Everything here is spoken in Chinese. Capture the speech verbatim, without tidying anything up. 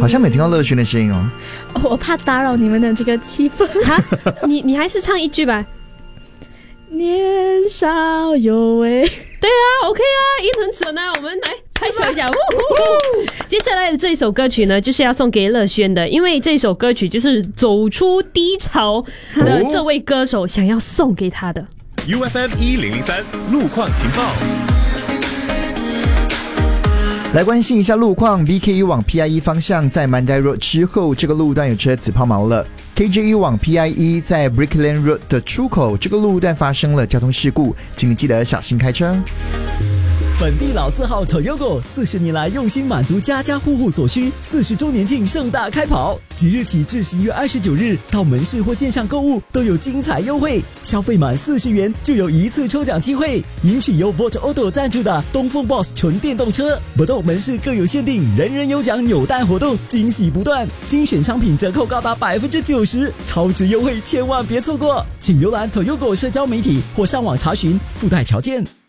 好像没听到乐轩的声音哦。 我怕打扰你们的这个气氛。 哈，你你还是唱一句吧。 年少有为。 对啊 OK 啊，一很准啊，我们来拍手一下。接下来的这一首歌曲呢，就是要送给乐轩的，因为这首歌曲就是走出低潮的这位歌手想要送给他的。 U F M 一零零三路况情报。 来关心一下路况 ，B K U 往 P I E 方向在 Mandai Road 之后，这个路段有车子抛锚了。K J U 往 P I E 在 Brickland Road 的出口，这个路段发生了交通事故，请你记得小心开车。 本地老字号 Toyota 四十年来用心满足家家户户所需，四十周年庆盛大开跑，即日起至十一月二十九日，到门市或线上购物都有精彩优惠，消费满四十元就有一次抽奖机会，赢取由 Volt Auto 赞助的东风 Boss 纯电动车。不动门市各有限定，人人有奖扭蛋活动，惊喜不断，精选商品折扣高达百分之九十，超值优惠千万别错过，请浏览 Toyota 社交媒体或上网查询附带条件。